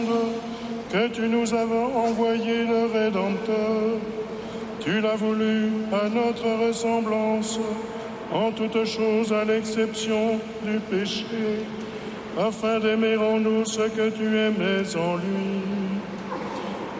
que tu nous as envoyé le Rédempteur. Tu l'as voulu à notre ressemblance, en toutes choses à l'exception du péché, afin d'aimer en nous ce que tu aimais en lui.